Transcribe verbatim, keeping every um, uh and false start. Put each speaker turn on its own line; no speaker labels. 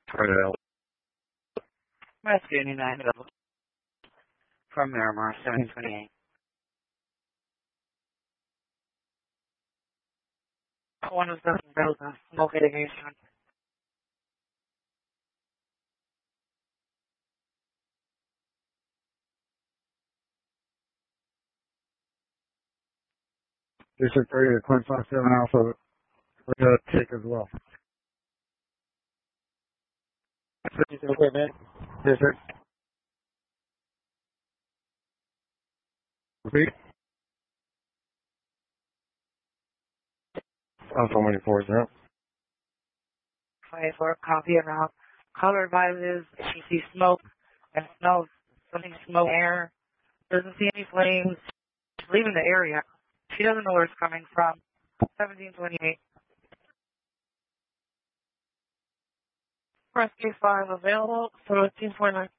Toyota.
Rescue eighty-nine from Miramar, seven twenty-eight. One of the buildings, smoke mitigation.
District three, Quinn five seven Alpha. We're going to take as well. Equipment. District. Repeat. Alpha twenty-four, zero.
twenty-four, copy around. Caller advises she sees smoke and smells something smoke air. Doesn't see any flames. She's leaving the area. She doesn't know where it's coming from. seventeen twenty-eight. Rescue five available. seventeen forty-nine.